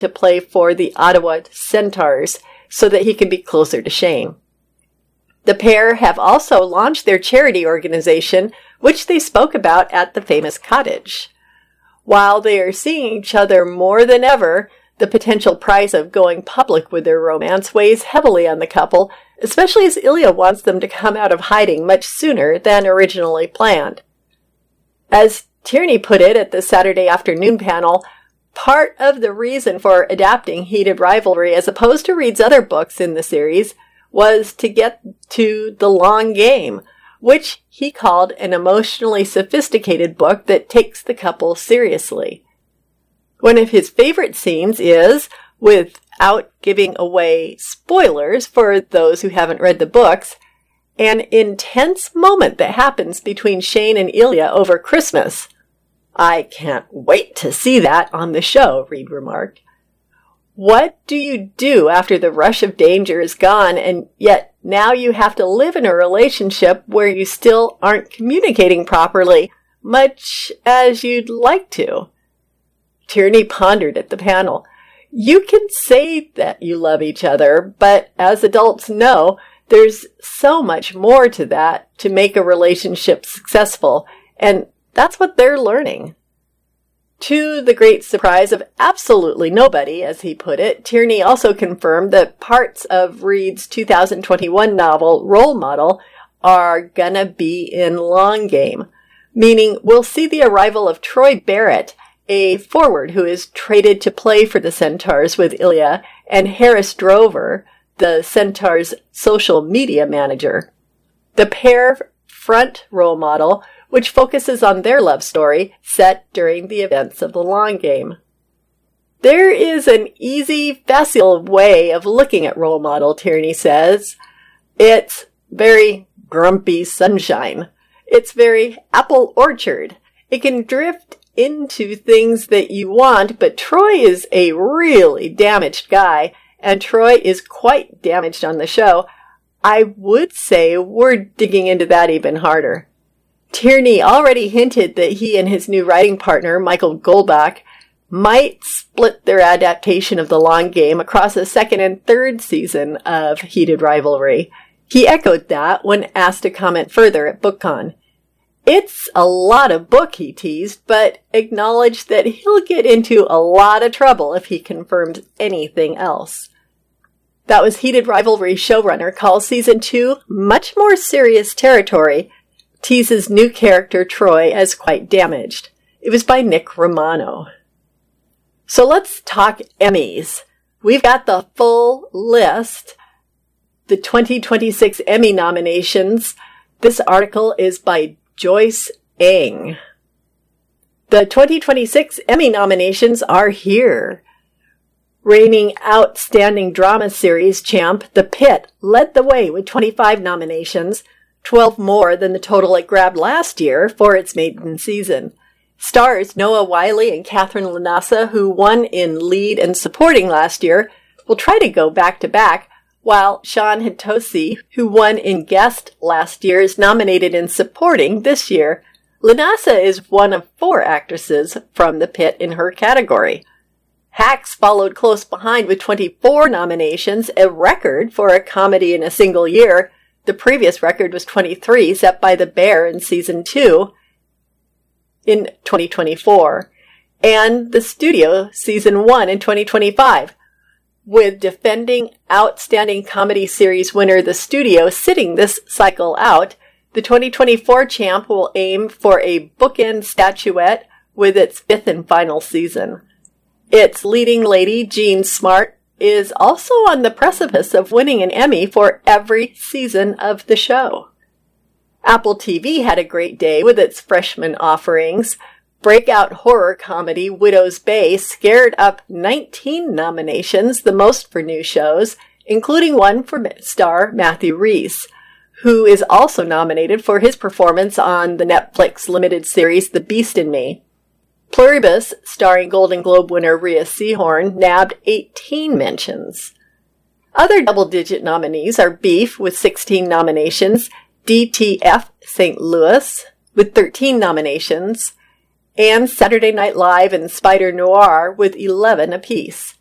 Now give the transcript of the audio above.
to play for the Ottawa Centaurs so that he can be closer to Shane. The pair have also launched their charity organization, which they spoke about at the famous cottage. While they are seeing each other more than ever, the potential price of going public with their romance weighs heavily on the couple, especially as Ilya wants them to come out of hiding much sooner than originally planned. As Tierney put it at the Saturday afternoon panel, part of the reason for adapting Heated Rivalry as opposed to Reed's other books in the series was to get to The Long Game, which he called an emotionally sophisticated book that takes the couple seriously. One of his favorite scenes is, without giving away spoilers for those who haven't read the books, an intense moment that happens between Shane and Ilya over Christmas. "I can't wait to see that on the show," Reed remarked. What do you do after the rush of danger is gone, and yet now you have to live in a relationship where you still aren't communicating properly, much as you'd like to? Tierney pondered at the panel. You can say that you love each other, but as adults know, there's so much more to that to make a relationship successful, and that's what they're learning. To the great surprise of absolutely nobody, as he put it, Tierney also confirmed that parts of Reed's 2021 novel, Role Model, are gonna be in Long Game, meaning we'll see the arrival of Troy Barrett, a forward who is traded to play for the Centaurs with Ilya, and Harris Drover, the Centaurs' social media manager. The pair front Role Model, which focuses on their love story set during the events of The Long Game. There is an easy, facile way of looking at Role Model, Tierney says. It's very grumpy sunshine. It's very apple orchard. It can drift into things that you want, but Troy is a really damaged guy, and Troy is quite damaged on the show. I would say we're digging into that even harder. Tierney already hinted that he and his new writing partner, Michael Goldbach, might split their adaptation of The Long Game across a second and third season of Heated Rivalry. He echoed that when asked to comment further at BookCon. It's a lot of book, he teased, but acknowledged that he'll get into a lot of trouble if he confirms anything else. That was Heated Rivalry showrunner calls Season 2 much more serious territory, teases new character Troy as quite damaged. It was by Nick Romano. So let's talk Emmys. We've got the full list. The 2026 Emmy nominations. This article is by Joyce Eng. The 2026 Emmy nominations are here. Reigning Outstanding Drama Series champ, The Pitt led the way with 25 nominations, 12 more than the total it grabbed last year for its maiden season. Stars Noah Wyle and Catherine Lanassa, who won in lead and supporting last year, will try to go back-to-back, while Sean Hitosi, who won in guest last year, is nominated in supporting this year. Lanassa is one of 4 actresses from The Pitt in her category. Hacks followed close behind with 24 nominations, a record for a comedy in a single year. The previous record was 23, set by The Bear in Season 2 in 2024, and The Studio Season 1 in 2025, with defending Outstanding Comedy Series winner The Studio sitting this cycle out. The 2024 champ will aim for a bookend statuette with its 5th and final season. Its leading lady, Jean Smart, is also on the precipice of winning an Emmy for every season of the show. Apple TV had a great day with its freshman offerings. Breakout horror comedy Widow's Bay scared up 19 nominations, the most for new shows, including one for star Matthew Rhys, who is also nominated for his performance on the Netflix limited series The Beast in Me. Pluribus, starring Golden Globe winner Rhea Seehorn, nabbed 18 mentions. Other double-digit nominees are Beef with 16 nominations, DTF St. Louis with 13 nominations, and Saturday Night Live and Spider Noir with 11 apiece.